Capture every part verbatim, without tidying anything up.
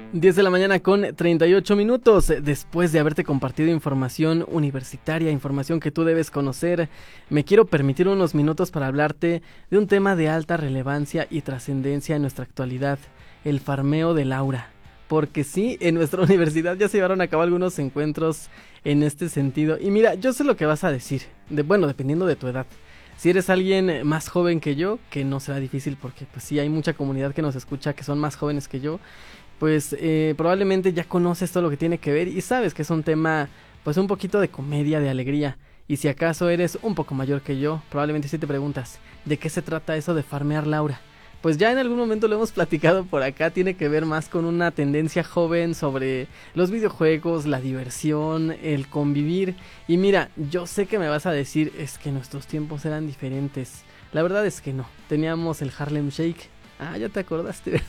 diez de la mañana con treinta y ocho minutos. Después de haberte compartido información universitaria, información que tú debes conocer, me quiero permitir unos minutos para hablarte de un tema de alta relevancia y trascendencia en nuestra actualidad, el farmeo del aura. Porque sí, en nuestra universidad ya se llevaron a cabo algunos encuentros en este sentido. Y mira, yo sé lo que vas a decir, de, bueno, dependiendo de tu edad. Si eres alguien más joven que yo, que no será difícil porque pues sí hay mucha comunidad que nos escucha que son más jóvenes que yo, pues eh, probablemente ya conoces todo lo que tiene que ver y sabes que es un tema pues un poquito de comedia, de alegría. Y si acaso eres un poco mayor que yo, probablemente sí te preguntas, ¿de qué se trata eso de farmear Laura? Pues ya en algún momento lo hemos platicado por acá, tiene que ver más con una tendencia joven sobre los videojuegos, la diversión, el convivir. Y mira, yo sé que me vas a decir, es que nuestros tiempos eran diferentes. La verdad es que no, teníamos el Harlem Shake. Ah, ya te acordaste.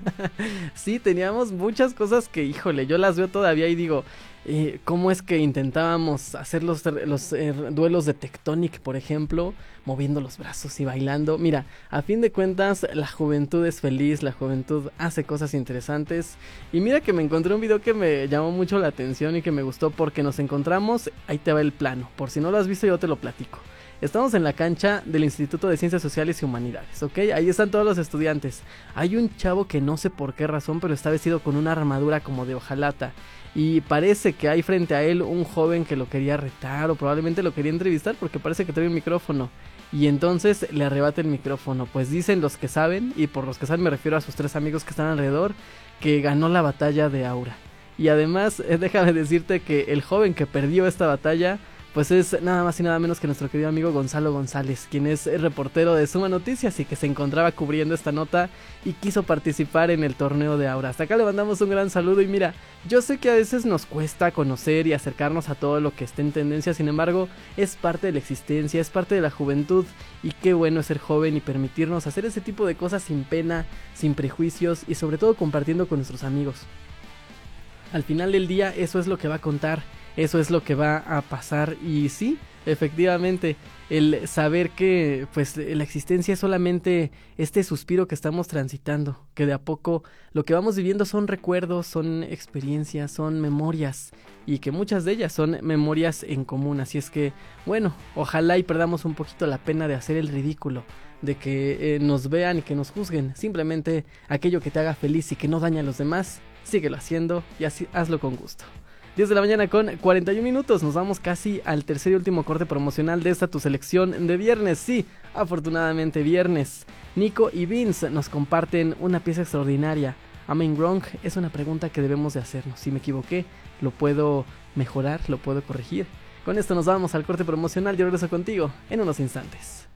Sí, teníamos muchas cosas que, híjole, yo las veo todavía y digo, eh, ¿cómo es que intentábamos hacer los, los eh, duelos de Tectonic, por ejemplo, moviendo los brazos y bailando? Mira, a fin de cuentas, la juventud es feliz, la juventud hace cosas interesantes. Y mira que me encontré un video que me llamó mucho la atención y que me gustó porque nos encontramos, ahí te va el plano, por si no lo has visto yo te lo platico. Estamos en la cancha del Instituto de Ciencias Sociales y Humanidades, ¿ok? Ahí están todos los estudiantes. Hay un chavo que no sé por qué razón, pero está vestido con una armadura como de hojalata. Y parece que hay frente a él un joven que lo quería retar o probablemente lo quería entrevistar porque parece que trae un micrófono. Y entonces le arrebata el micrófono. Pues dicen los que saben, y por los que saben me refiero a sus tres amigos que están alrededor, que ganó la batalla de Aura. Y además, eh, déjame decirte que el joven que perdió esta batalla pues es nada más y nada menos que nuestro querido amigo Gonzalo González, quien es el reportero de Suma Noticias y que se encontraba cubriendo esta nota y quiso participar en el torneo de Aura. Hasta acá le mandamos un gran saludo y mira, yo sé que a veces nos cuesta conocer y acercarnos a todo lo que esté en tendencia, sin embargo, es parte de la existencia, es parte de la juventud y qué bueno es ser joven y permitirnos hacer ese tipo de cosas sin pena, sin prejuicios y sobre todo compartiendo con nuestros amigos. Al final del día eso es lo que va a contar. Eso es lo que va a pasar y sí, efectivamente, el saber que pues la existencia es solamente este suspiro que estamos transitando, que de a poco lo que vamos viviendo son recuerdos, son experiencias, son memorias y que muchas de ellas son memorias en común, así es que bueno, ojalá y perdamos un poquito la pena de hacer el ridículo, de que eh, nos vean y que nos juzguen, simplemente aquello que te haga feliz y que no daña a los demás, síguelo haciendo y así hazlo con gusto. diez de la mañana con cuarenta y un minutos, nos vamos casi al tercer y último corte promocional de esta tu selección de viernes, sí, afortunadamente viernes. Nico y Vince nos comparten una pieza extraordinaria. Am I wrong? Es una pregunta que debemos de hacernos, si me equivoqué, lo puedo mejorar, lo puedo corregir. Con esto nos vamos al corte promocional, yo regreso contigo en unos instantes.